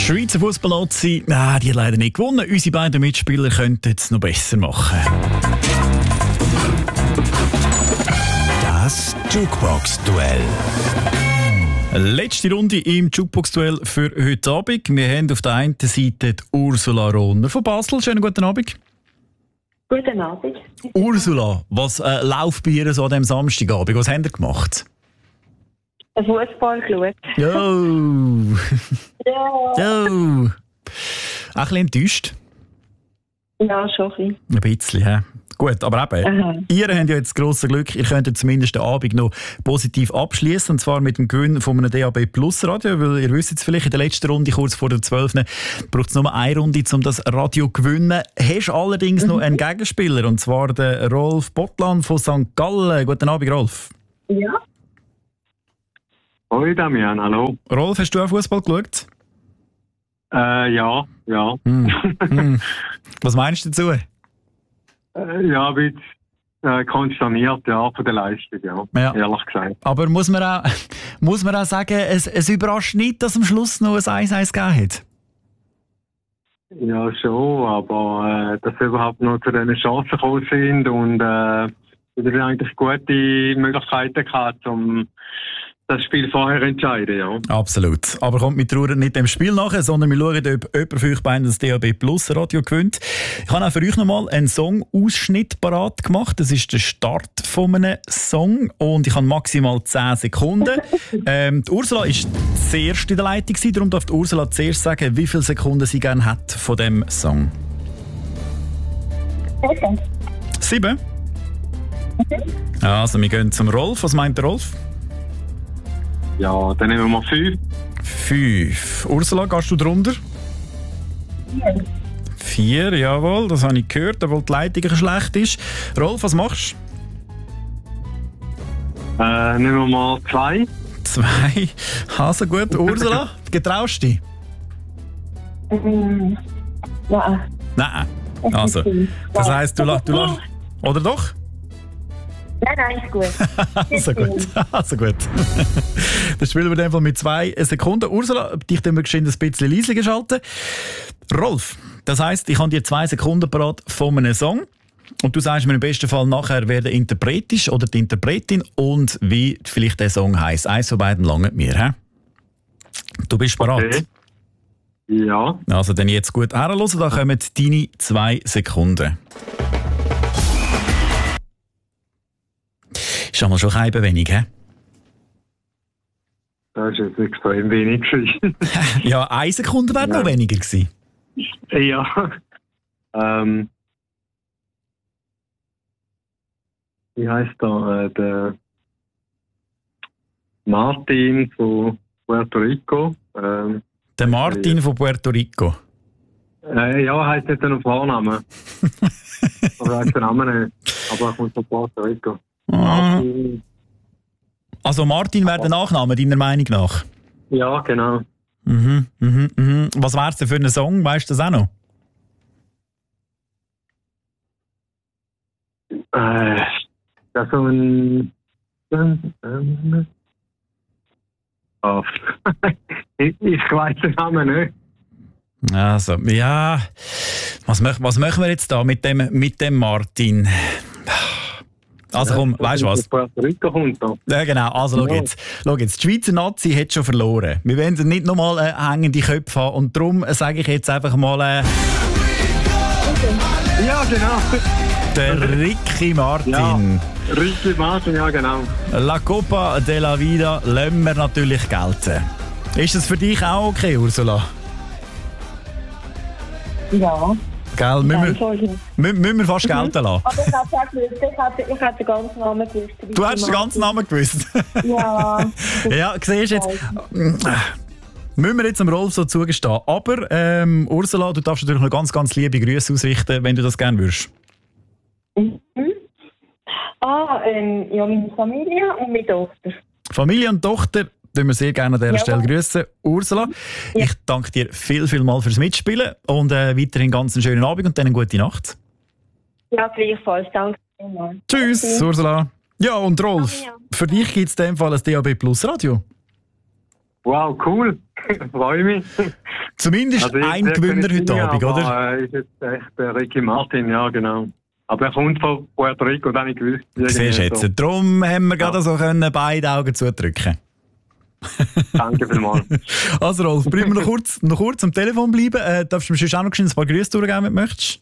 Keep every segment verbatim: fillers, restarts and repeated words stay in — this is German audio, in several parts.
Schweizer Fußball-Nazi, ah, die hat leider nicht gewonnen. Unsere beiden Mitspieler könnten es noch besser machen. Das Jukebox-Duell. Letzte Runde im Jukebox-Duell für heute Abend. Wir haben auf der einen Seite die Ursula Rohner von Basel. Schönen guten Abend. Guten Abend. Ursula, was äh, läuft bei ihr so an diesem Samstagabend? Was habt ihr gemacht? Ein Fußball geschaut. Jo! Ja. Jo! Ein bisschen enttäuscht? Ja, schon ein bisschen. Ein bisschen, hä? Gut, aber eben, Aha. ihr habt ja jetzt das grosse Glück, ihr könnt zumindest den Abend noch positiv abschließen, und zwar mit dem Gewinn von einem D A B Plus Radio, weil ihr wisst jetzt vielleicht, in der letzten Runde, kurz vor der zwölf, braucht es nur eine Runde, um das Radio zu gewinnen. Hast allerdings mhm. noch einen Gegenspieler, und zwar den Rolf Bottland von Sankt Gallen. Guten Abend, Rolf. Ja. Hoi Damian, hallo. Rolf, hast du auch Fußball geschaut? Äh, ja, ja. Hm. Hm. Was meinst du dazu? Äh, ja, ein bisschen äh, konsterniert, ja, von der Leistung, ja, Ja. ehrlich gesagt. Aber muss man auch, muss man auch sagen, es, es überrascht nicht, dass am Schluss noch ein eins eins gegeben hat? Ja, schon, aber äh, dass wir überhaupt noch zu diesen Chancen gekommen sind und äh, wir eigentlich gute Möglichkeiten gehabt, um das Spiel vorher zu entscheiden, ja. Absolut. Aber kommt mit Trauer nicht dem Spiel nachher, sondern wir schauen, ob jemand für euch beiden das D A B Plus Radio gewinnt. Ich habe auch für euch nochmal einen Song-Ausschnitt parat gemacht. Das ist der Start von einem Song und ich habe maximal zehn Sekunden. ähm, die Ursula war zuerst in der Leitung, darum darf die Ursula zuerst sagen, wie viele Sekunden sie gerne hat von diesem Song. Okay. Sieben? Also, wir gehen zum Rolf. Was meint der Rolf? Ja, dann nehmen wir mal fünf. Fünf. Ursula, gehst du drunter? Ja. Vier, jawohl, das habe ich gehört, obwohl die Leitung schlecht ist. Rolf, was machst Äh, nehmen wir mal zwei. du? Zwei. Also gut. Ursula, getraust du dich? Ähm, Nein. Nein. Also, das heisst, du lachst. Du lach, oder doch? Nein, nein, ist gut. Also gut. Also gut. Das spielen wir in dem Fall mit zwei Sekunden. Ursula, dich können wir geschwind ein bisschen leiser schalten. Rolf, das heisst, ich habe dir zwei Sekunden parat von einem Song. Und du sagst mir im besten Fall nachher, wer der Interpret ist oder die Interpretin und wie vielleicht der Song heisst. Eins von beiden langt mir. He? Du bist parat. Okay. Ja. Also dann jetzt gut herhören, da kommen deine zwei Sekunden. Ist aber schon kein wenig, hä? Das ist jetzt extrem wenig gewesen. Ja, eine Sekunde wäre Ja. noch weniger gewesen. Ja. Ähm. Wie heißt da? Äh, der Martin von Puerto Rico. Ähm, Der Martin von Puerto Rico. äh, ja, heißt nicht einen Vornamen. Oder heißt den Namen nicht. Aber er kommt von Puerto Rico. Ah. Also Martin wäre der Nachname, deiner Meinung nach? Ja, genau. Mhm, mhm, mhm. Was wäre es denn für einen Song? Weißt du das auch noch? Äh, das ist so ein. Oh. ich ich weiß den Namen nicht. Also, ja. Was, mach, was machen wir jetzt da mit dem, mit dem Martin? Also komm, weißt du was? Puerto Rico kommt da. Ja, genau. Also, schau Ja. jetzt. Schau jetzt. Die Schweizer Nazi hat schon verloren. Wir wollen nicht nochmal äh, hängende Köpfe haben. Und darum äh, sage ich jetzt einfach mal, äh, Ja, genau. der Ricky Martin. Ja. Ricky Martin, ja, genau. La Copa de la Vida lassen wir natürlich gelten. Ist das für dich auch okay, Ursula? Ja. Gell? Müssen wir, Sorry. mü- müssen wir fast gelten lassen? Aber ich hätte es auch gewusst. Ich hätte, ich hätte den ganzen Namen gewusst. Du hast den ganzen Namen gewusst. Ja. Ja, siehst du jetzt. Müssen wir jetzt dem Rolf so zugestehen. Aber ähm, Ursula, du darfst natürlich noch ganz, ganz liebe Grüße ausrichten, wenn du das gerne würdest. Mhm. Ah, ähm, ja, meine Familie und meine Tochter. Familie und Tochter, tun wir sehr gerne an dieser Ja. Stelle grüßen. Ursula, Ja. ich danke dir viel, viel mal fürs Mitspielen und äh, weiterhin ganz einen schönen Abend und dann eine gute Nacht. Ja, gleichfalls. Danke vielmals. Tschüss, Merci. Ursula. Ja, und Rolf, Ja. für dich gibt es in dem Fall ein D A B Plus Radio. Wow, cool. Freue mich. Zumindest Also ich- ein der Gewinner kann ich heute singen, Abend, aber, oder? Äh, ist jetzt echt der Ricky Martin, ja genau. Aber er kommt von Puerto Rico, das habe ich gewusst. Siehst du Irgendwie jetzt. so. Darum haben wir gerade so können, beide Augen zudrücken. Danke vielmals. Also Rolf, bleiben wir noch kurz, noch kurz am Telefon bleiben. Äh, darfst du mir sonst auch noch ein paar Grüße durchgeben, wenn du möchtest?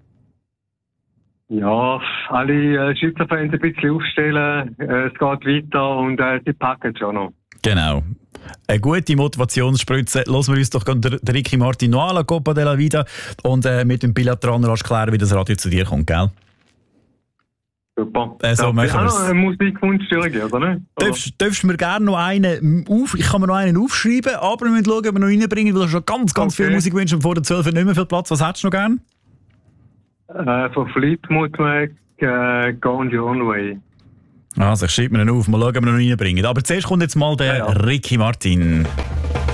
Ja, alle äh, Schweizer Fans ein bisschen aufstellen, äh, es geht weiter und äh, sie packen es schon noch. Genau. Eine gute Motivationsspritze. Lassen wir uns doch den, den Ricky Martin noch an, la Copa della Vida. Und äh, mit dem Bilatraner rasch klären, wie das Radio zu dir kommt, gell? Super. Äh, so Darf machen ich auch wir's. noch einen Musikwunsch durchgehen, oder nicht? Oder? Darfst, darfst du mir gerne noch einen auf... Ich kann mir noch einen aufschreiben, aber wir müssen schauen, ob wir noch reinbringen, weil du schon ganz, ganz Okay. viel Musik wünschst und vor der zwölf nicht mehr viel Platz. Was hättest du noch gern? Äh, von Fleetwood Mac, äh, Go on Your Own Way. Also, ich schreibe mir ihn auf. Mal schauen, ob wir noch reinbringen. Aber zuerst kommt jetzt mal der Ja, ja. Ricky Martin.